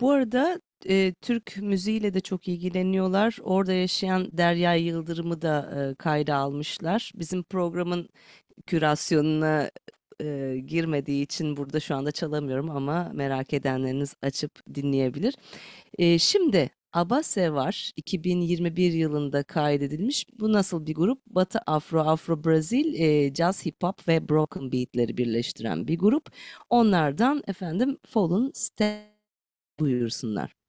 Bu arada Türk müziğiyle de çok ilgileniyorlar. Orada yaşayan Derya Yıldırım'ı da kayda almışlar. Bizim programın kürasyonuna girmediği için burada şu anda çalamıyorum ama merak edenleriniz açıp dinleyebilir. Şimdi Abase var. 2021 yılında kaydedilmiş. Bu nasıl bir grup? Batı Afro, Afro Brazil, Jazz, Hip Hop ve Broken Beat'leri birleştiren bir grup. Onlardan efendim Fallen Step buyursunlar.